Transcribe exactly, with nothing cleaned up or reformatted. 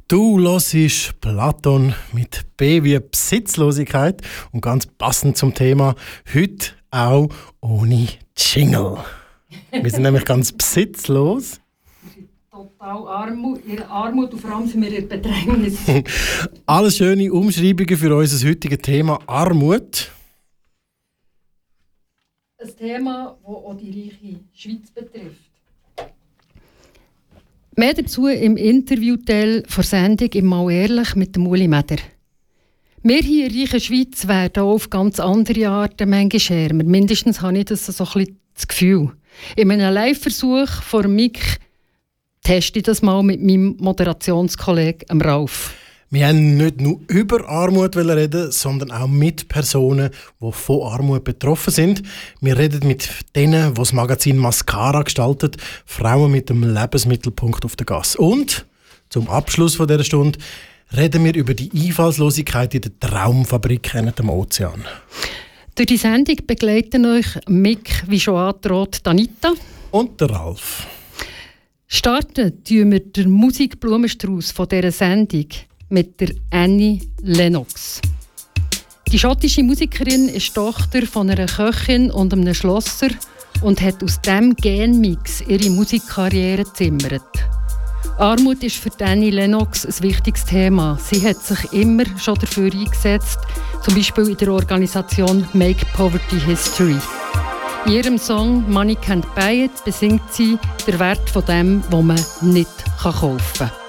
Du hörst Platon mit B wie Besitzlosigkeit und ganz passend zum Thema heute auch ohne Jingle. Wir sind nämlich ganz besitzlos. Total Armut, ihre Armut und vor allem sind wir in Bedrängnis. Alles schöne Umschreibungen für unser heutiges Thema Armut. Ein Thema, das auch die reiche Schweiz betrifft. Mehr dazu im Interviewteil der Sendung «Im Mal ehrlich» mit dem Uli Meder. Wir hier in der reichen Schweiz werden auch auf ganz andere Arten manchmal ärmer. Mindestens habe ich das so ein bisschen das Gefühl. In einem Live-Versuch von Mick teste ich das mal mit meinem Moderationskollegen Ralf. Wir haben nicht nur über Armut reden, sondern auch mit Personen, die von Armut betroffen sind. Wir reden mit denen, die das Magazin Mascara gestaltet, Frauen mit dem Lebensmittelpunkt auf der Gasse. Und zum Abschluss dieser Stunde reden wir über die Einfallslosigkeit in der Traumfabrik hinter dem Ozean. Durch die Sendung begleiten euch Mick, wie schon angedroht, Anita und der Ralf. Starten tun wir den Musikblumenstrauß von dieser Sendung mit der Annie Lennox. Die schottische Musikerin ist Tochter von einer Köchin und einem Schlosser und hat aus diesem Genmix ihre Musikkarriere gezimmert. Armut ist für Annie Lennox ein wichtiges Thema. Sie hat sich immer schon dafür eingesetzt, zum Beispiel in der Organisation Make Poverty History. In ihrem Song «Money Can't Buy It» besingt sie den Wert von dem, was man nicht kaufen kann.